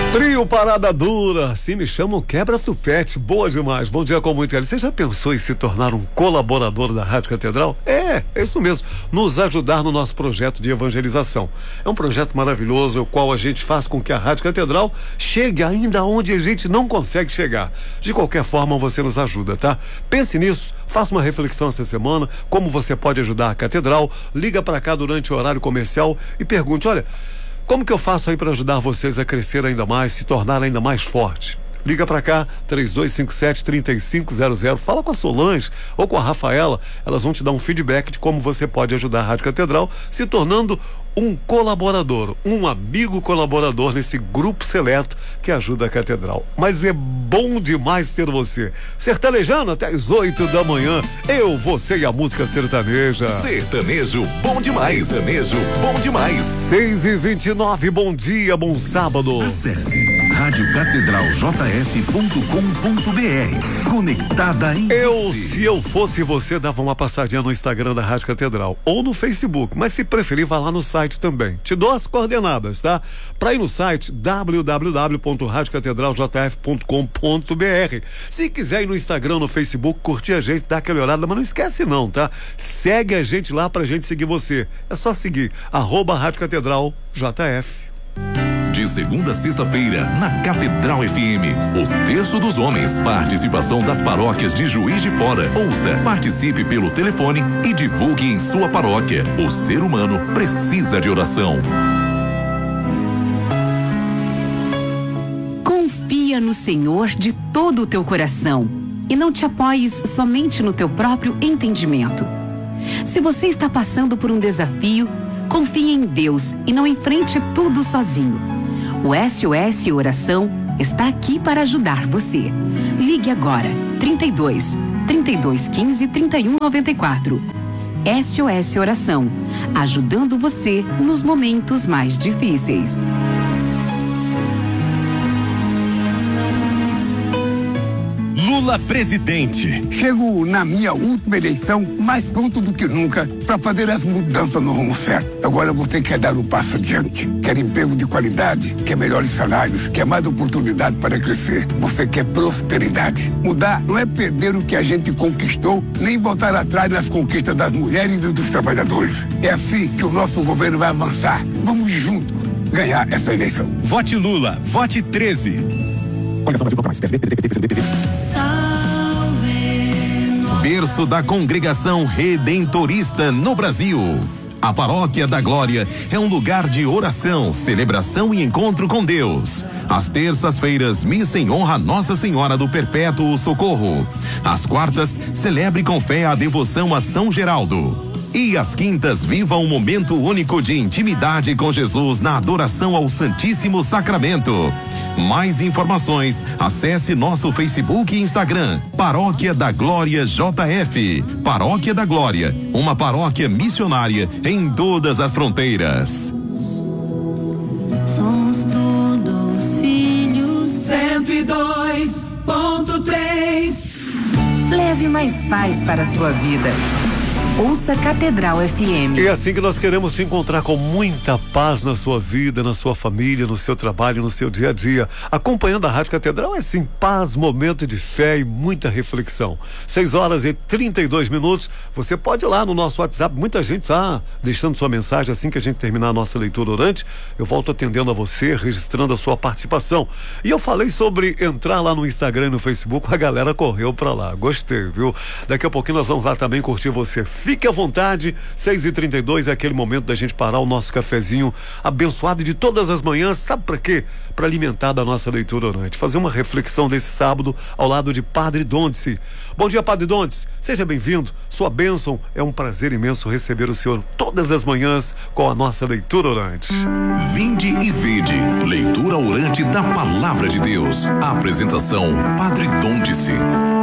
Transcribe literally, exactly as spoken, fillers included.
Trio Parada Dura, assim me chamam quebra-tupete, boa demais, bom dia com muito L. Você já pensou em se tornar um colaborador da Rádio Catedral? É, é isso mesmo, nos ajudar no nosso projeto de evangelização. É um projeto maravilhoso, o qual a gente faz com que a Rádio Catedral chegue ainda onde a gente não consegue chegar. De qualquer forma, você nos ajuda, tá? Pense nisso, faça uma reflexão essa semana, como você pode ajudar a Catedral, liga pra cá durante o horário comercial e pergunte, olha, como que eu faço aí para ajudar vocês a crescer ainda mais, se tornar ainda mais forte? Liga para cá, três dois cinco sete, três cinco zero zero. Fala com a Solange ou com a Rafaela. Elas vão te dar um feedback de como você pode ajudar a Rádio Catedral, se tornando um colaborador, um amigo colaborador nesse grupo seleto que ajuda a Catedral. Mas é bom demais ter você. Sertanejando até as oito da manhã. Eu, você e a música sertaneja. Sertanejo bom demais. Sertanejo bom demais. seis e vinte e nove, bom dia, bom sábado. Acesse rádio catedral j f ponto com ponto b r. Conectada em Eu, você. se eu fosse você, dava uma passadinha no Instagram da Rádio Catedral ou no Facebook, mas se preferir, vá lá no site também. Te dou as coordenadas, tá? Para ir no site w w w ponto rádio catedral j f ponto com ponto b r. Se quiser ir no Instagram, no Facebook, curtir a gente, dar aquela olhada, mas não esquece não, tá? Segue a gente lá pra gente seguir você. É só seguir, arroba Rádio Catedral J F. De segunda a sexta-feira, na Catedral F M, o Terço dos Homens. Participação das paróquias de Juiz de Fora. Ouça, participe pelo telefone e divulgue em sua paróquia. O ser humano precisa de oração. Confia no Senhor de todo o teu coração e não te apoies somente no teu próprio entendimento. Se você está passando por um desafio, confie em Deus e não enfrente tudo sozinho. O S O S Oração está aqui para ajudar você. Ligue agora, trinta e dois, trinta e dois, quinze, trinta e um, noventa e quatro. S O S Oração, ajudando você nos momentos mais difíceis. Lula presidente. Chego na minha última eleição mais pronto do que nunca para fazer as mudanças no rumo certo. Agora você quer dar o passo adiante, quer emprego de qualidade, quer melhores salários, quer mais oportunidade para crescer. Você quer prosperidade. Mudar não é perder o que a gente conquistou, nem voltar atrás nas conquistas das mulheres e dos trabalhadores. É assim que o nosso governo vai avançar. Vamos juntos ganhar essa eleição. Vote Lula, vote treze. Berço da Congregação Redentorista no Brasil. A Paróquia da Glória é um lugar de oração, celebração e encontro com Deus. Às terças-feiras, missa em honra a Nossa Senhora do Perpétuo Socorro. Às quartas, celebre com fé a devoção a São Geraldo. E às quintas, viva um momento único de intimidade com Jesus na adoração ao Santíssimo Sacramento. Mais informações, acesse nosso Facebook e Instagram, Paróquia da Glória J F. Paróquia da Glória, uma paróquia missionária em todas as fronteiras. Somos todos filhos. cento e dois ponto três. Leve mais paz para a sua vida. Ouça Catedral F M. É assim que nós queremos te encontrar com muita paz na sua vida, na sua família, no seu trabalho, no seu dia a dia. Acompanhando a Rádio Catedral é sim paz, momento de fé e muita reflexão. seis horas e trinta e dois minutos. Você pode ir lá no nosso WhatsApp. Muita gente está deixando sua mensagem assim que a gente terminar a nossa leitura orante. Eu volto atendendo a você, registrando a sua participação. E eu falei sobre entrar lá no Instagram e no Facebook. A galera correu pra lá. Gostei, viu? Daqui a pouquinho nós vamos lá também curtir você. Fique à vontade, seis e trinta e dois é aquele momento da gente parar o nosso cafezinho abençoado de todas as manhãs, sabe para quê? Para alimentar da nossa leitura orante, fazer uma reflexão desse sábado ao lado de Padre Dondice. Bom dia, Padre Dondice, seja bem-vindo, sua bênção, é um prazer imenso receber o senhor todas as manhãs com a nossa leitura orante. Vinde e vede, leitura orante da Palavra de Deus. A apresentação, Padre Dondice.